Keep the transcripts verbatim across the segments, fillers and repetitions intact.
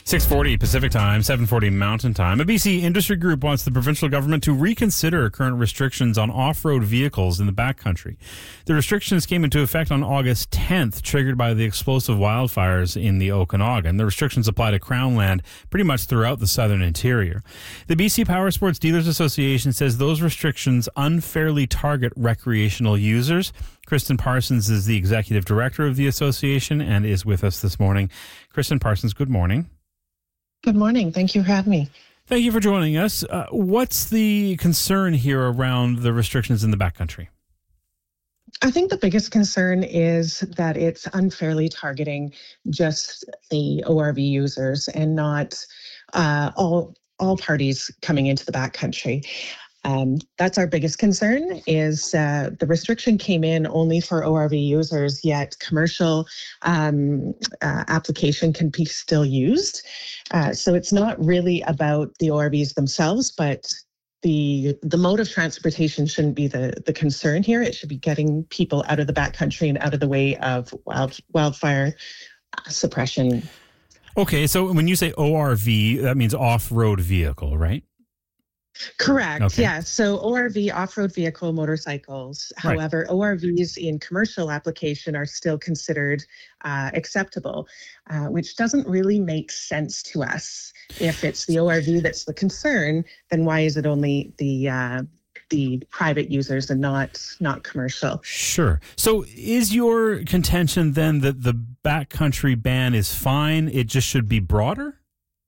six forty Pacific Time, seven forty Mountain Time. A B C industry group wants the provincial government to reconsider current restrictions on off-road vehicles in the backcountry. The restrictions came into effect on August tenth, triggered by the explosive wildfires in the Okanagan. The restrictions apply to Crown land pretty much throughout the southern interior. The B C Power Sports Dealers Association says those restrictions unfairly target recreational users. Kristen Parsons is the executive director of the association and is with us this morning. Kristen Parsons, good morning. Good morning. Thank you for having me. Thank you for joining us. Uh, what's the concern here around the restrictions in the backcountry? I think the biggest concern is that it's unfairly targeting just the O R V users and not uh, all all parties coming into the backcountry. Um, that's our biggest concern is uh, the restriction came in only for O R V users, yet commercial um, uh, application can be still used. Uh, so it's not really about the O R Vs themselves, but the the mode of transportation shouldn't be the, the concern here. It should be getting people out of the backcountry and out of the way of wild, wildfire suppression. Okay, so when you say O R V, that means off-road vehicle, right? Correct. Okay. Yeah. So O R V, off-road vehicle, motorcycles. Right. However, O R Vs in commercial application are still considered uh, acceptable, uh, which doesn't really make sense to us. If it's the O R V that's the concern, then why is it only the uh, the private users and not not commercial? Sure. So is your contention then that the backcountry ban is fine? It just should be broader?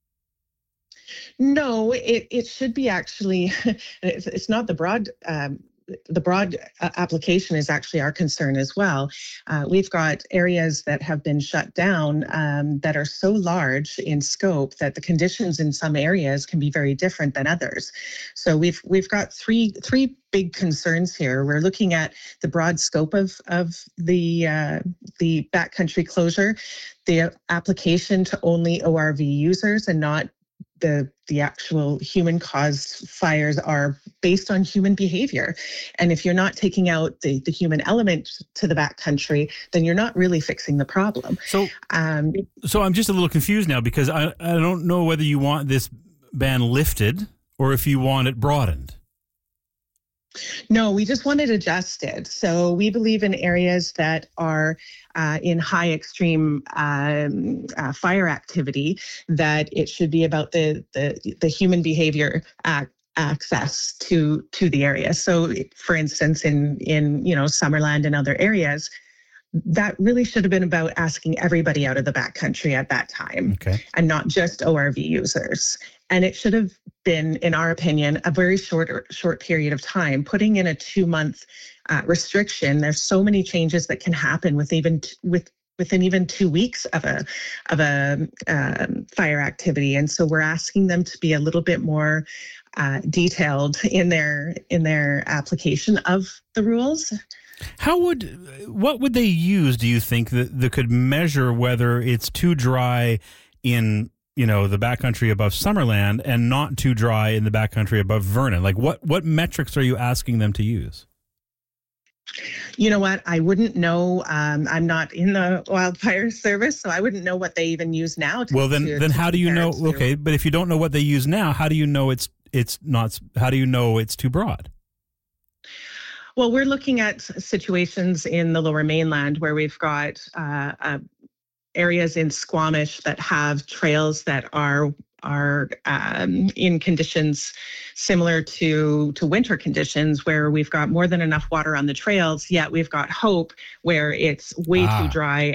No, it, it should be actually, it's, it's not the broad, um, the broad uh, application is actually our concern as well. Uh, we've got areas that have been shut down um, that are so large in scope that the conditions in some areas can be very different than others. So we've we've got three three big concerns here. We're looking at the broad scope of of the uh, the backcountry closure, the application to only O R V users and not the the actual human-caused fires are based on human behavior. And if you're not taking out the, the human element to the backcountry, then you're not really fixing the problem. So, um, so I'm just a little confused now because I, I don't know whether you want this ban lifted or if you want it broadened. No, we just want it adjusted. So we believe in areas that are uh, in high extreme um, uh, fire activity, that it should be about the the, the human behavior act. access to to the area. So for instance, in in you know Summerland and other areas, that really should have been about asking everybody out of the backcountry at that time, okay, and not just O R V users. And it should have been, in our opinion, a very short short period of time. Putting in a two month uh, restriction, there's so many changes that can happen with even t- with within even two weeks of a of a um, fire activity. And so we're asking them to be a little bit more uh, detailed in their in their application of the rules. How would, what would they use, do you think, that, that could measure whether it's too dry in, you know, the backcountry above Summerland and not too dry in the backcountry above Vernon? Like, what, what metrics are you asking them to use? You know what? I wouldn't know. Um, I'm not in the wildfire service, so I wouldn't know what they even use now. To, well, then, to, then to how do you know? to. Okay, but if you don't know what they use now, how do you know it's it's not? How do you know it's too broad? Well, we're looking at situations in the Lower Mainland where we've got uh, uh, areas in Squamish that have trails that are are um, in conditions similar to to winter conditions, where we've got more than enough water on the trails, yet we've got Hope where it's way ah. too dry